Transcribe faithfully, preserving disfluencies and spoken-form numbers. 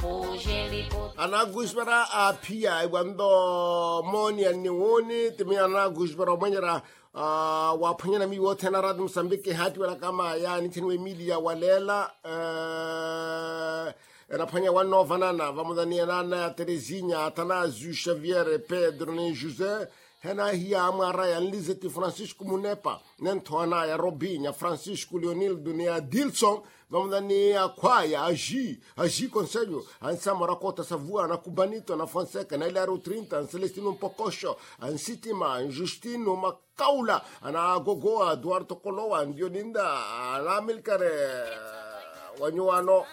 anagushbara apia ibando moni aniwoni timi anagushbara manyara uh, wapanyana mi wote na radu Msambiki hati wala kama ya nitinwe milia walela uh, anapanya wano vanana vamudhani nana Terezinha atana Zu Xavier Pedro ni José hena hiya amara ya Lizeti Francisco Munepa nentoana ya Robinha Francisco Leonil Dunia Dilson vamudhani ya kwaya agi agi conselho ansama rakota savua na Kubanito na Fonseca na Ilaro trinta Celestino Pocosho ansitima Justino Makaula ana Gogoa Duarto Koloa Dioninda ana Milkare wanyuano